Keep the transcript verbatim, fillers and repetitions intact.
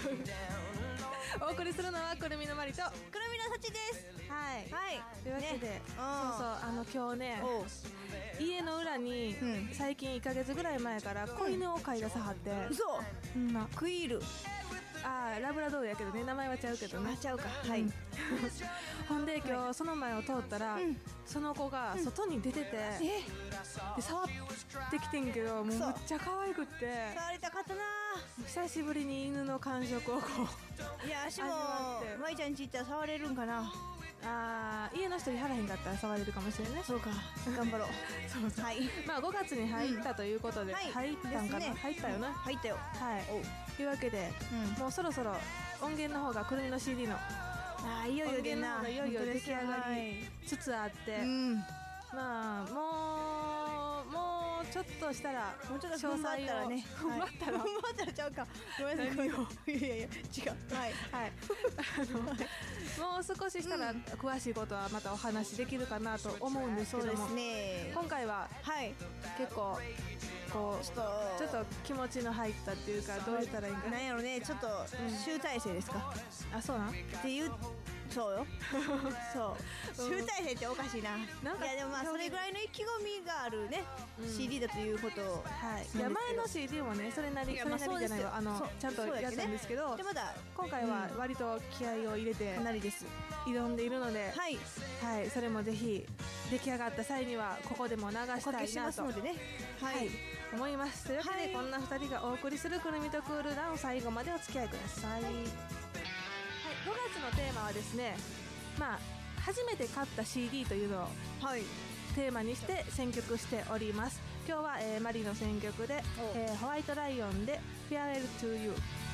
お送りするのはくるみのまりとくるみのさちです。 はい、 はい、 というわけで、 ね、 そうそうあの今日ね家の裏に、うん、最近いっかげつぐらい前から子犬を飼い出さはって、うん、 嘘、うん、ま、クイール、 あーラブラドールやけどね、名前はちゃうけどね、 ちゃうか、 はい、うん、ほんで今日、はい、その前を通ったら、うん、その子が外に出てて、うん、で触ってきてんけど、もうめっちゃ可愛くって触りたかったな。 久しぶりに犬の感触をこういや足もまいちゃんち行ったら触れるんかな。 あー家の人に腹へんかったら触れるかもしれない。 そうか、頑張ろうそうそう、はい、まあごがつに入ったということで、うん、入ったんかな、ね、入ったよな、 入ったよ、 はい、というわけで、うん、もうそろそろ音源の方がくるみの シーディー のあいよいよでな、 いよいよ出来上がりつつあって、うん、まあもうもうちょっとしたらもうちょっと詳細を踏ん張ったらね、 踏ん張ったら踏ん張ったらちゃうか、ごめんなさい、いやいやいや違う、はいはいあのもう少ししたら詳しいことはまたお話しできるかなと思うんですけども、 そうですね、 今回は、はい、結構こうちょっとちょっと気持ちの入ったっていうか、どう言ったらいいんかな、 なんやろね、ちょっと集大成ですか、 あ、そうなんっていう、そうよそう集大成っておかしいな、なんかいやでもまあそれぐらいの意気込みがあるね、うん、シーディー だということを、 はい、いや前の シーディー もねそれなりそれなりじゃないわ、あのちゃんとやったんですけど、 でまだ今回は割と気合を入れて、 かなりです挑んでいるので、はい、はい、それもぜひ出来上がった際にはここでも流したいなと、 のでね、はい、はい、 思います。というわけで、はい、こんなふたりがお送りするくるみとクールダウン、最後までお付き合いください。はい、ごがつのテーマはですね、まあ初めて買った シーディー というのを、はい、テーマにして選曲しております。今日は、えー、マリの選曲で、えー、ホワイトライオンで Farewell to You。